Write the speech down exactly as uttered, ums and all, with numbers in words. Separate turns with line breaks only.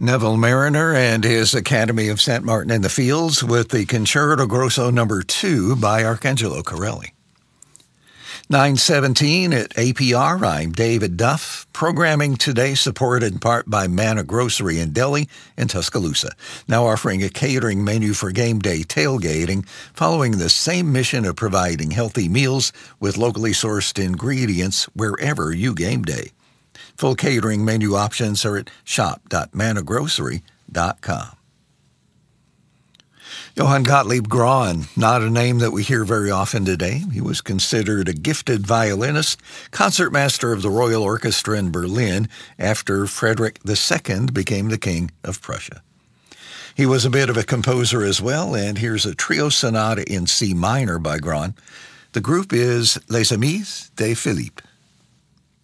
Neville Mariner and his Academy of Saint Martin in the Fields with the Concerto Grosso number two by Arcangelo Corelli. nine seventeen at A P R, I'm David Duff. Programming today supported in part by Manna Grocery in Delhi and Tuscaloosa, now offering a catering menu for game day tailgating, following the same mission of providing healthy meals with locally sourced ingredients wherever you game day. Full catering menu options are at shop dot manna grocery dot com. Johann Gottlieb Graun, not a name that we hear very often today. He was considered a gifted violinist, concertmaster of the Royal Orchestra in Berlin after Frederick the Second became the King of Prussia. He was a bit of a composer as well, and here's a trio sonata in C minor by Graun. The group is Les Amis de Philippe.